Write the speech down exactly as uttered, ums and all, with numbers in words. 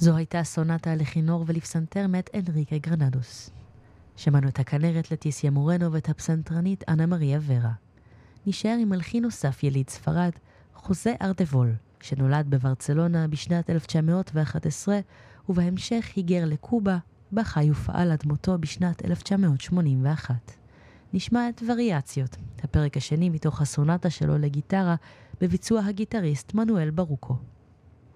זו הייתה סונטה לכינור ולפסנתר מאת אנריקה גרנדוס. שמענו את הכנרת לטיסיה מורנו ואת הפסנתרנית אנה מריה ורה. נשאר עם מלחין נוסף יליד ספרד, חוזה ארדבול, שנולד בברצלונה בשנת אלף תשע מאות ואחת עשרה, ובהמשך היגר לקובה, בה חי ופעל עד מותו בשנת אלף תשע מאות שמונים ואחת. נשמע את וריאציות, הפרק השני מתוך הסונטה שלו לגיטרה, בביצוע הגיטריסט מנואל ברוקו.